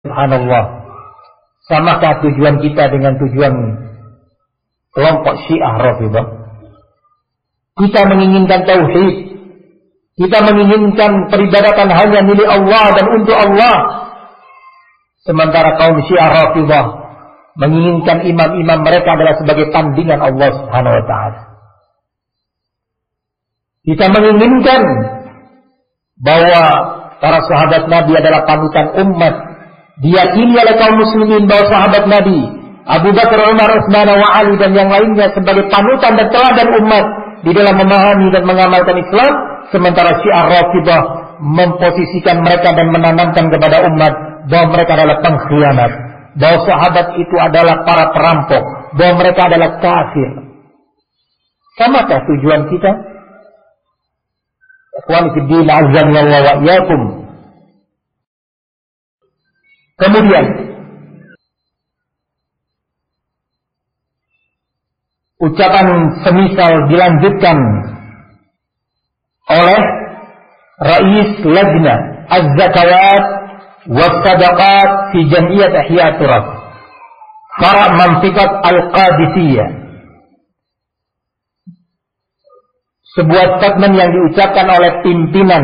Subhanallah, samakah tujuan kita dengan tujuan kelompok Syiah Rafidhah? Kita menginginkan tauhid, kita menginginkan peribadatan hanya milik Allah dan untuk Allah. Sementara kaum Syiah Rafidhah menginginkan imam-imam mereka adalah sebagai tandingan Allah Subhanahu wa taala. Kita menginginkan bahwa para sahabat Nabi adalah panutan umat. Diyakini oleh kaum muslimin bahwa sahabat Nabi Abu Bakar, Umar, Utsman, wa Ali dan yang lainnya sebagai panutan dan teladan umat di dalam memahami dan mengamalkan Islam. Sementara Syiah Rafidhah memposisikan mereka dan menanamkan kepada umat bahwa mereka adalah pengkhianat, bahwa sahabat itu adalah para perampok, bahwa mereka adalah kafir. Samakah tujuan kita? Ikhwan fillah, azza wa iyyakum. Kemudian ucapan semisal dilanjutkan oleh Rais Lajnah Az-Zakawat was-Sadaqat fi Jam'iyat Ihya Turab Fara' Mantiqat Al-Qadisiyah. Sebuah statement yang diucapkan oleh pimpinan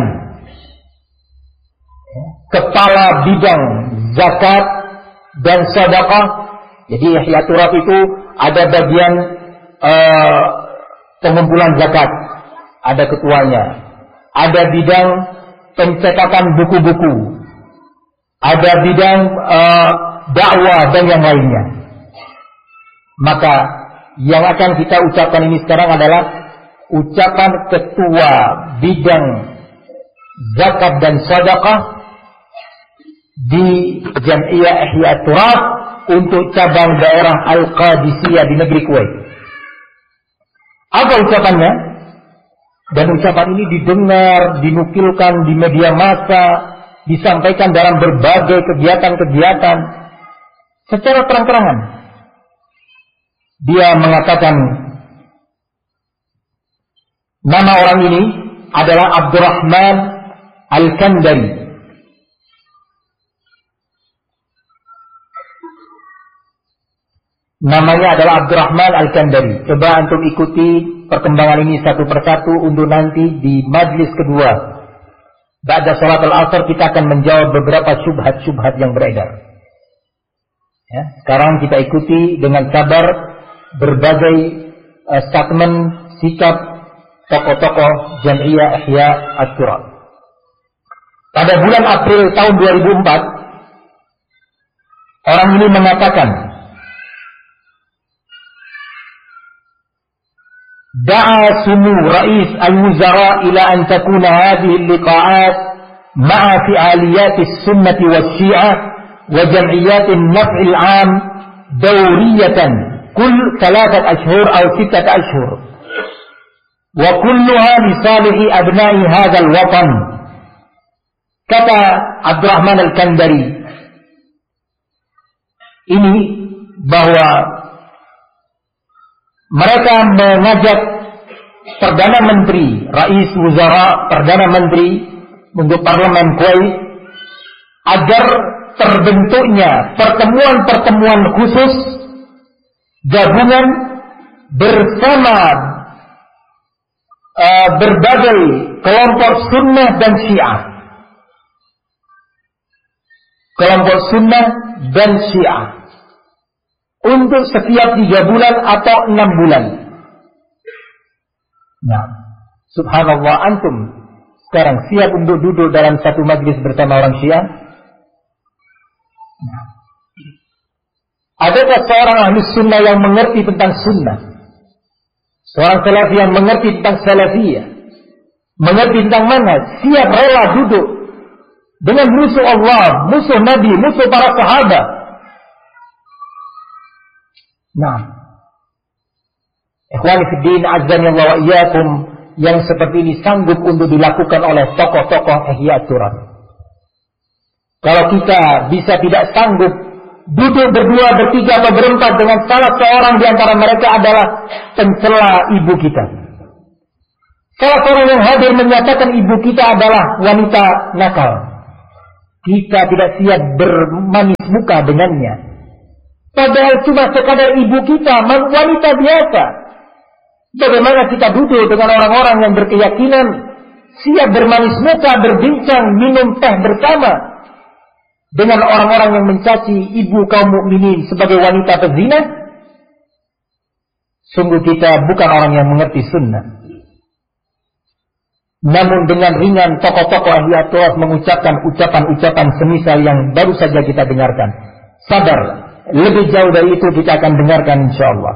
kepala bidang zakat dan sedekah. Jadi Ihya Turab itu ada bagian pengumpulan zakat, ada ketuanya, ada bidang pencetakan buku-buku, ada bidang dakwah dan yang lainnya. Maka yang akan kita ucapkan ini sekarang adalah ucapan ketua bidang zakat dan sedekah di Jam'iyah Ihya Turab untuk cabang daerah Al-Qadisiyah di negeri Kuwait. Apa ucapannya? Dan ucapan ini didengar, dinukilkan di media massa, disampaikan dalam berbagai kegiatan-kegiatan secara terang-terangan. Dia mengatakan nama orang ini adalah Abdurrahman Al-Kandari. Namanya adalah Abdurrahman Al-Kandari. Coba antum ikuti perkembangan ini satu persatu untuk nanti di majlis kedua. Ba'da salat al-asr kita akan menjawab beberapa syubhat-syubhat yang beredar. Ya, sekarang kita ikuti dengan sabar berbagai statement sikap tokoh-tokoh Jam'iyah Ihya Turab. Pada bulan April tahun 2004, orang ini mengatakan, دعا سمو رئيس الوزراء إلى أن تكون هذه اللقاءات مع فعاليات السنة والشيعة وجمعيات النفع العام دورية كل 3 أشهر أو 6 أشهر وكلها لصالح أبناء هذا الوطن. Kata Abdurrahman Al-Kandari ini bahwa mereka mengajak Perdana Menteri, Rais Wuzara, Perdana Menteri untuk Parlemen Kuwait agar terbentuknya pertemuan-pertemuan khusus gabungan bersama berbagai kelompok sunnah dan syiah. Kelompok sunnah dan syiah untuk setiap 3 bulan atau 6 bulan. Nah, subhanallah, antum sekarang siap untuk duduk dalam satu majlis bersama orang Syiah? Nah, adakah seorang ahli sunnah yang mengerti tentang sunnah? Seorang salafi yang mengerti tentang salafiyah, mengerti tentang manhaj, siap rela duduk dengan musuh Allah, musuh Nabi, musuh para sahabat? Nah, ikhwani fiddin azza wa iyyakum, yang seperti ini sanggup untuk dilakukan oleh tokoh-tokoh Ihya Turab. Kalau kita bisa tidak sanggup duduk berdua, bertiga atau berempat dengan salah seorang di antara mereka adalah pencela ibu kita. Salah seorang yang hadir menyatakan ibu kita adalah wanita nakal. kita tidak siap bermanis muka dengannya. Padahal cuma sekadar ibu kita, wanita biasa. Bagaimana kita duduk dengan orang-orang yang berkeyakinan, siap bermanis muka, berbincang, minum teh bersama dengan orang-orang yang mencaci ibu kaum mukminin sebagai wanita pezina? Sungguh kita bukan orang yang mengerti sunnah. Namun dengan ringan tokoh-tokoh ahli at-tawaf mengucapkan ucapan-ucapan semisal yang baru saja kita dengarkan. Sabar, lebih jauh dari itu kita akan dengarkan insyaallah.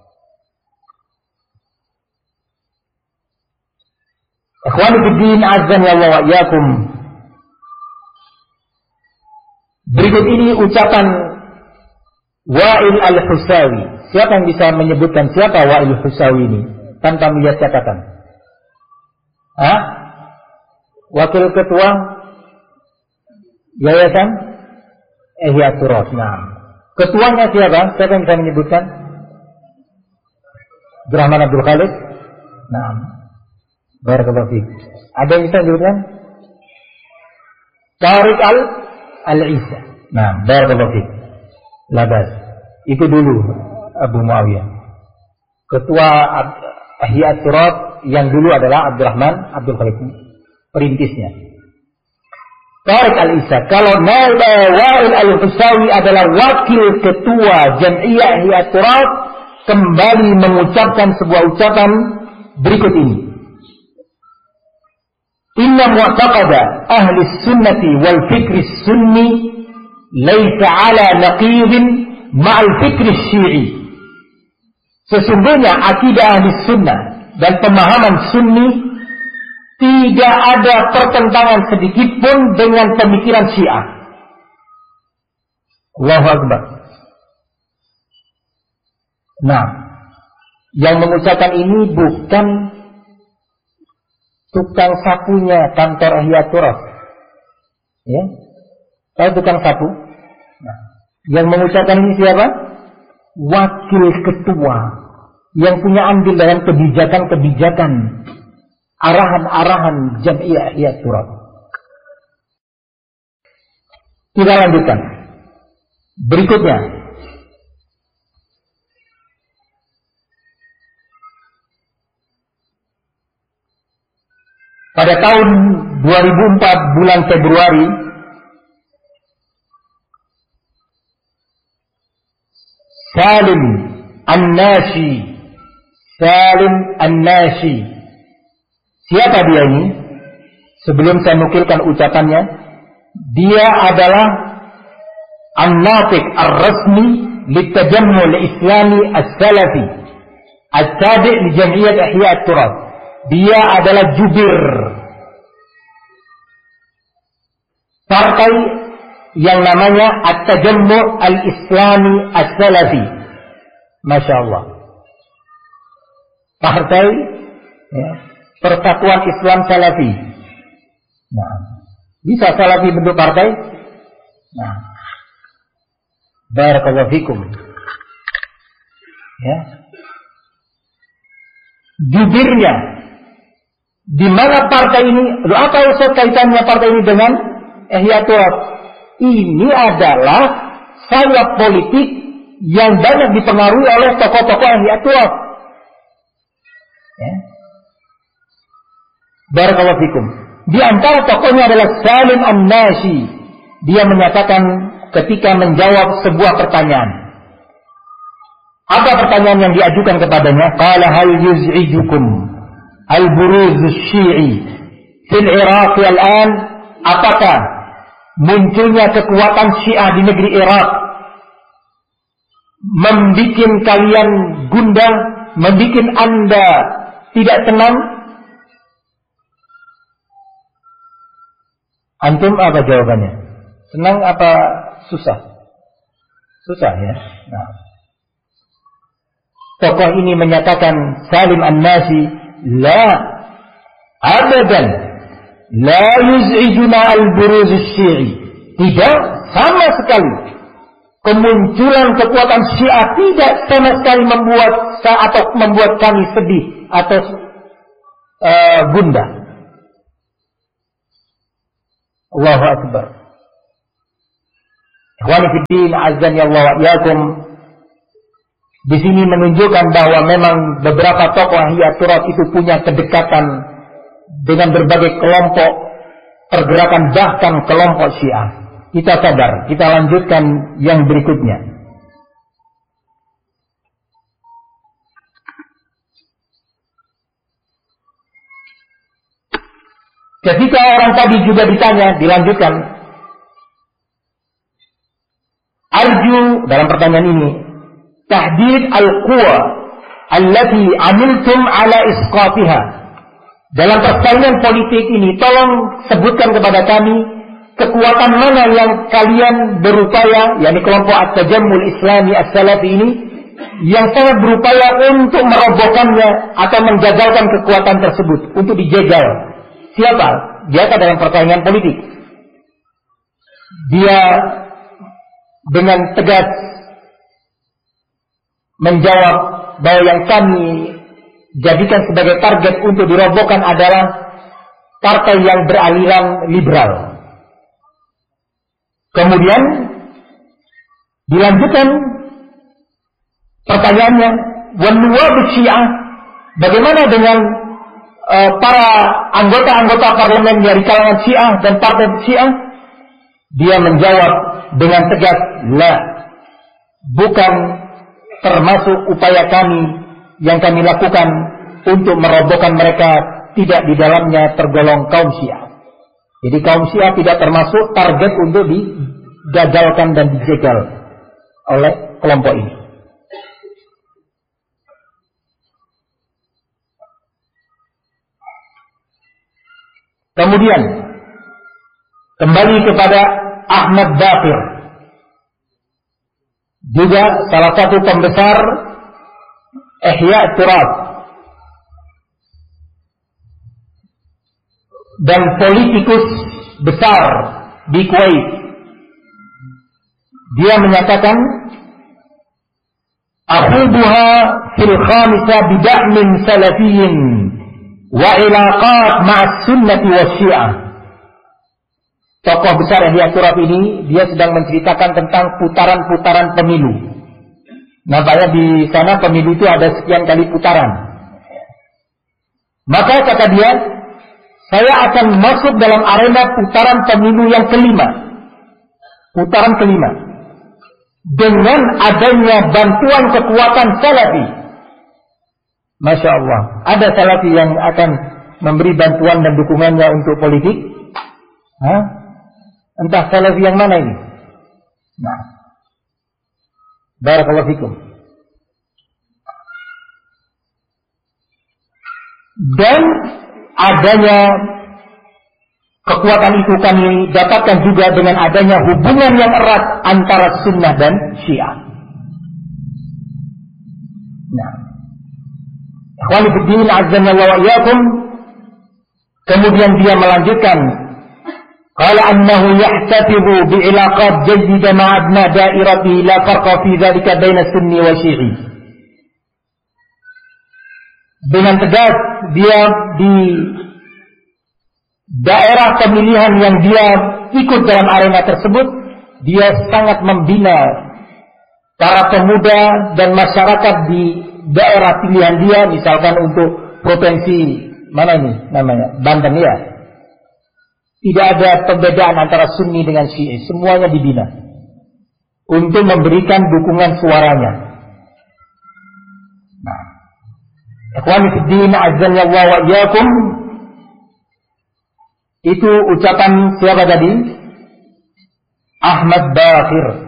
Ikhwani fiddin, azan ya Allah wa iyyakum. Berikut ini ucapan Wa'il al-Husawi. Siapa yang bisa menyebutkan siapa Wa'il al-Husawi ini tanpa melihat catatan? Wakil ketua Yayasan Ihya Turath. Nah, ketuanya siapa? Siapa yang bisa menyebutkan? Abdurrahman Abdul Khalid. Nah, barakallahu fiik. Ada yang bisa menyebutkan? Tariq al-Isa. Nah, barakallahu fiik. Labas. Itu dulu Abu Muawiyah. Ketua Ihya Turath yang dulu adalah Abdurrahman Abdul Khalid, perintisnya. Tariq al-Isa. Kalau Wa'il al-Husawi adalah wakil ketua Jam'iyah Ihya Turath, kembali mengucapkan sebuah ucapan berikut ini. Inna mu'taqada ahli sunnati wal fikri sunni laysa ala naqidin ma'al fikri syi'i. Sesungguhnya akidah ahli sunnah dan pemahaman sunni tidak ada pertentangan sedikit pun dengan pemikiran Syiah. Allahu Akbar. Nah, yang mengucapkan ini bukan tukang sapunya kantor Ihya Turath. Ya, tahu tukang sapu? Nah, yang mengucapkan ini siapa? Wakil ketua yang punya andil dalam kebijakan-kebijakan, arahan-arahan Jam'iyah Ihya Turath. Kita lanjutkan. Berikutnya, pada tahun 2004 bulan Februari, Salim An-Nashi. Siapa dia ini? Sebelum saya nukilkan ucapannya, dia adalah An-Natiq Ar-Rasmi Litajammu' Al-Islami As-Salafi At-Tabi' li Jam'iyyah Ihya Turath. Dia adalah jubir partai yang namanya At-Tajammu' Al-Islami As-Salafi. Masya Allah. Partai ya, Persatuan Islam Salafi. Nah, bisa Salafi bentuk partai? Nah, barakallahu fikum. Ya. Jubirnya di mana partai ini? Apa usaha kaitannya partai ini dengan Ihya Turath? Ini adalah sayap politik yang banyak dipengaruhi oleh tokoh-tokoh Ihya Turath. Ya. Barakallahu fikum. Di antara tokohnya adalah Salim An-Nashi. Dia menyatakan ketika menjawab sebuah pertanyaan. Apa pertanyaan yang diajukan kepadanya? Qala hal yuz'ijukum al-buruz asy-syi'i fil Iraq al-an? Apakah munculnya kekuatan Syiah di negeri Irak membikin kalian gundah, membikin Anda tidak tenang? Antum apa jawabannya? Senang apa susah? Susah ya. Nah, tokoh ini menyatakan, Salim An-Nashi, la abadan la yuz'ijuna al-buruz asy-syi'i. Tidak sama sekali kemunculan kekuatan Syiah tidak sama sekali membuat kami sedih atau gundah. Allahu Akbar. Ikhwani fiddin, azan ya Allah wa iyyakum. Di sini menunjukkan bahwa memang beberapa tokoh Ahliyat Turab itu punya kedekatan dengan berbagai kelompok pergerakan, bahkan kelompok Syiah. Kita sadar, kita lanjutkan yang berikutnya. Ketika orang tadi juga ditanya, dilanjutkan, arju dalam pertanyaan ini, tahdid al-quwa allati amiltum ala isqatiha. Dalam persaingan politik ini, tolong sebutkan kepada kami kekuatan mana yang kalian berupaya, yakni kelompok At-Tajammul Islami As-Salafi ini, yang sangat berupaya untuk merobohkannya atau menggagalkan kekuatan tersebut, untuk dijegal. Siapa? Dia dalam persaingan politik. Dia dengan tegas menjawab bahwa yang kami jadikan sebagai target untuk dirobohkan adalah partai yang beraliran liberal. Kemudian dilanjutkan pertanyaannya, wanuwab Syiah, bagaimana dengan para anggota-anggota parlemen dari kalangan Syiah dan partai Syiah? Dia menjawab dengan tegas, la, bukan termasuk upaya kami yang kami lakukan untuk merobohkan mereka, tidak di dalamnya tergolong kaum Syiah. Jadi kaum Syiah tidak termasuk target untuk digagalkan dan dijegal oleh kelompok ini. Kemudian kembali kepada Ahmad Baqir, juga salah satu pembesar Ihya Turab dan politikus besar di Kuwait. Dia menyatakan, akhubuha fil khamisah bida'min salafiyyin wa ilaqat ma'as sunnati wa syiah. Tokoh besar Ihya Turab ini, dia sedang menceritakan tentang putaran-putaran pemilu. Nampaknya di sana pemilu itu ada sekian kali putaran. Maka kata dia, saya akan masuk dalam arena putaran pemilu yang kelima. Putaran kelima. Dengan adanya bantuan kekuatan Salafi. Masya Allah. Ada Salafi yang akan memberi bantuan dan dukungannya untuk politik? Hah? Entah Salafi yang mana ini? Nah, barakallahu fikum. Dan adanya kekuatan itu kami dapatkan juga dengan adanya hubungan yang erat antara sunnah dan syiah. Nah, ikhwani fiddin azzanallahu wa iyyakum. Kemudian dia melanjutkan, qala annahu yahtafizu bi'ilaqat jayyida ma'abna da'irati la farqa fi dhalika baina sunni wa syi'i. Dengan tegas dia di daerah pemilihan yang dia ikut dalam arena tersebut, dia sangat membina para pemuda dan masyarakat di daerah pilihan dia, misalkan untuk provinsi mana ini namanya, Banten ya. Tidak ada perbedaan antara Sunni dengan Syi'i, semuanya dibina untuk memberikan dukungan suaranya. Nah, ikhwani fiddin azzanallahu wa iyyakum. Itu ucapan siapa tadi? Ahmad Baqir.